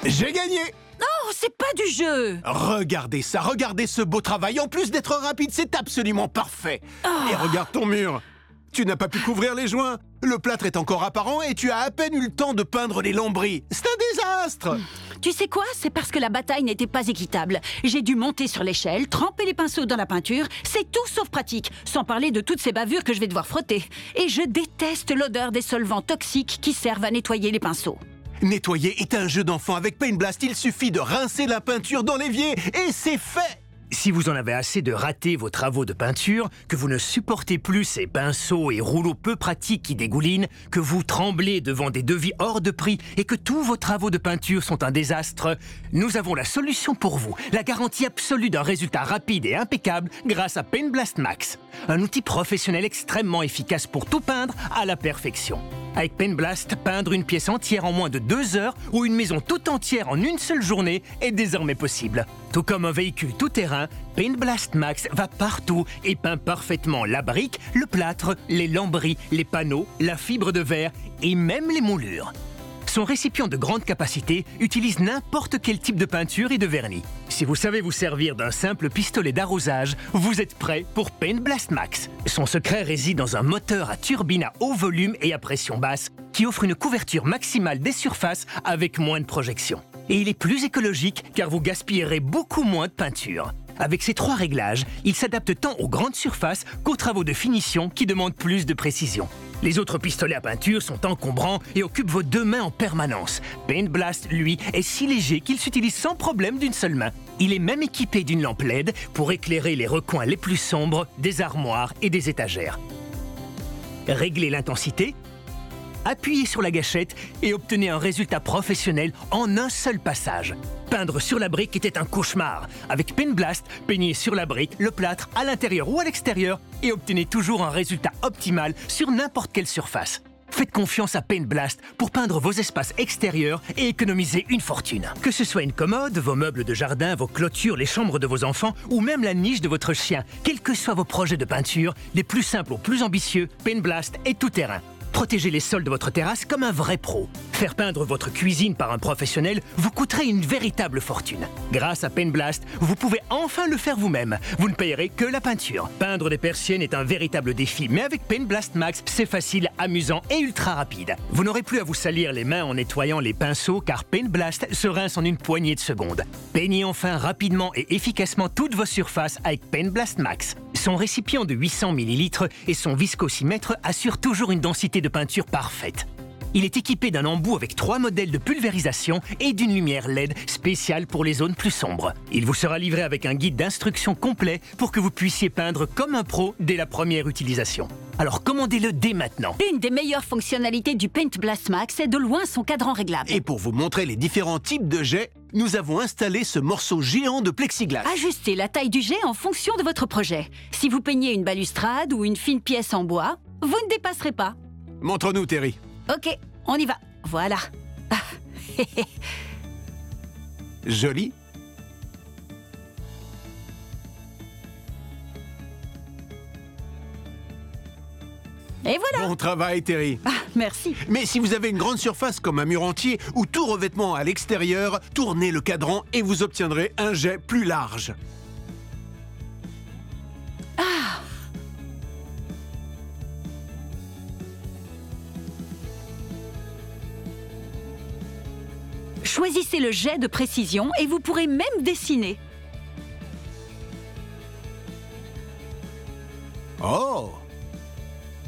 J'ai gagné! Oh, c'est pas du jeu! Regardez ça, regardez ce beau travail. En plus d'être rapide, c'est absolument parfait. Et regarde ton mur. Tu n'as pas pu couvrir les joints. Le plâtre est encore apparent et tu as à peine eu le temps de peindre les lambris. C'est un désastre! Tu sais quoi? C'est parce que la bataille n'était pas équitable. J'ai dû monter sur l'échelle, tremper les pinceaux dans la peinture. C'est tout sauf pratique, sans parler de toutes ces bavures que je vais devoir frotter. Et je déteste l'odeur des solvants toxiques qui servent à nettoyer les pinceaux. Nettoyer est un jeu d'enfant. Avec Paint Blast, il suffit de rincer la peinture dans l'évier et c'est fait! Si vous en avez assez de rater vos travaux de peinture, que vous ne supportez plus ces pinceaux et rouleaux peu pratiques qui dégoulinent, que vous tremblez devant des devis hors de prix et que tous vos travaux de peinture sont un désastre, nous avons la solution pour vous, la garantie absolue d'un résultat rapide et impeccable grâce à Paint Blast Max. Un outil professionnel extrêmement efficace pour tout peindre à la perfection. Avec Paint Blast, peindre une pièce entière en moins de 2 heures ou une maison tout entière en une seule journée est désormais possible. Tout comme un véhicule tout-terrain, Paint Blast Max va partout et peint parfaitement la brique, le plâtre, les lambris, les panneaux, la fibre de verre et même les moulures. Son récipient de grande capacité utilise n'importe quel type de peinture et de vernis. Si vous savez vous servir d'un simple pistolet d'arrosage, vous êtes prêt pour Paint Blast Max. Son secret réside dans un moteur à turbine à haut volume et à pression basse qui offre une couverture maximale des surfaces avec moins de projection. Et il est plus écologique car vous gaspillerez beaucoup moins de peinture. Avec ces 3 réglages, il s'adapte tant aux grandes surfaces qu'aux travaux de finition qui demandent plus de précision. Les autres pistolets à peinture sont encombrants et occupent vos 2 mains en permanence. Paint Blast, lui, est si léger qu'il s'utilise sans problème d'une seule main. Il est même équipé d'une lampe LED pour éclairer les recoins les plus sombres des armoires et des étagères. Réglez l'intensité, appuyez sur la gâchette et obtenez un résultat professionnel en un seul passage. Peindre sur la brique était un cauchemar. Avec Paint Blast, peignez sur la brique, le plâtre, à l'intérieur ou à l'extérieur et obtenez toujours un résultat optimal sur n'importe quelle surface. Faites confiance à Paint Blast pour peindre vos espaces extérieurs et économiser une fortune. Que ce soit une commode, vos meubles de jardin, vos clôtures, les chambres de vos enfants ou même la niche de votre chien, quels que soient vos projets de peinture, des plus simples aux plus ambitieux, Paint Blast est tout terrain. Protégez les sols de votre terrasse comme un vrai pro. Faire peindre votre cuisine par un professionnel vous coûterait une véritable fortune. Grâce à Paint Blast, vous pouvez enfin le faire vous-même. Vous ne payerez que la peinture. Peindre des persiennes est un véritable défi, mais avec Paint Blast Max, c'est facile, amusant et ultra rapide. Vous n'aurez plus à vous salir les mains en nettoyant les pinceaux car Paint Blast se rince en une poignée de secondes. Peignez enfin rapidement et efficacement toutes vos surfaces avec Paint Blast Max. Son récipient de 800 ml et son viscosimètre assurent toujours une densité de peinture parfaite. Il est équipé d'un embout avec 3 modèles de pulvérisation et d'une lumière LED spéciale pour les zones plus sombres. Il vous sera livré avec un guide d'instruction complet pour que vous puissiez peindre comme un pro dès la première utilisation. Alors commandez-le dès maintenant. Une des meilleures fonctionnalités du Paint Blast Max est de loin son cadran réglable. Et pour vous montrer les différents types de jets, nous avons installé ce morceau géant de plexiglas. Ajustez la taille du jet en fonction de votre projet. Si vous peignez une balustrade ou une fine pièce en bois, vous ne dépasserez pas. Montre-nous, Terry. Ok, on y va. Voilà. Joli. Et voilà. Bon travail, Terry. Ah, merci. Mais si vous avez une grande surface comme un mur entier ou tout revêtement à l'extérieur, tournez le cadran et vous obtiendrez un jet plus large. Ah. Choisissez le jet de précision et vous pourrez même dessiner. Oh!